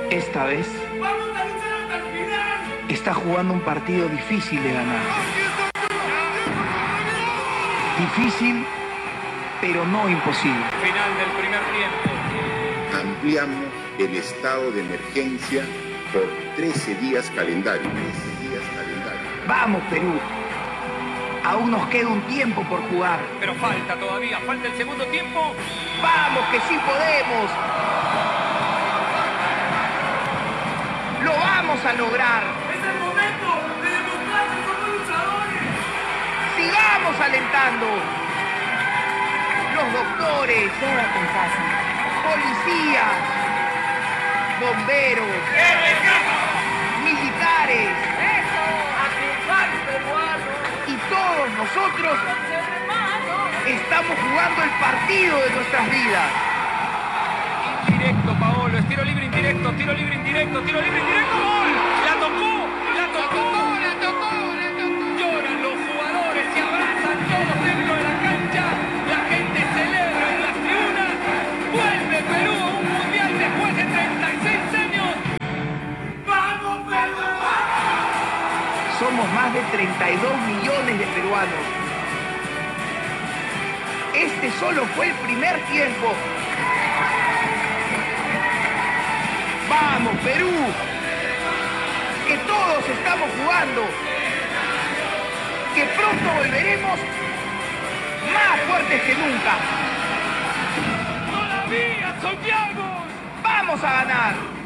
Esta vez ¡Vamos a luchar hasta el final! está jugando un partido difícil de ganar. Difícil, pero no imposible. Final del primer tiempo. Ampliamos el estado de emergencia por 13 días calendario. Vamos, Perú. Aún nos queda un tiempo por jugar. Pero falta todavía, falta el segundo tiempo. ¡Vamos, que sí podemos! ¡Lo vamos a lograr! ¡Es el momento de demostrar que somos luchadores! ¡Sigamos alentando! Los doctores, Quédate en casa. policías, bomberos, militares y todos nosotros estamos jugando el partido de nuestras vidas. Indirecto, Paolo. Es tiro libre indirecto, tiro libre indirecto, tiro libre indirecto. ¡Gol! ¡La tocó! ¡La tocó! ¡La tocó! ¡La tocó! Lloran los jugadores, se abrazan todos dentro de la cancha. La gente celebra en las tribunas. Vuelve Perú a un mundial después de 36 años. ¡Vamos, Perú! Somos más de 32 millones de peruanos. Este solo fue el primer tiempo. ¡Vamos, Perú! Que todos estamos jugando. Que pronto volveremos más fuertes que nunca. ¡Todavía soñamos! ¡Vamos a ganar!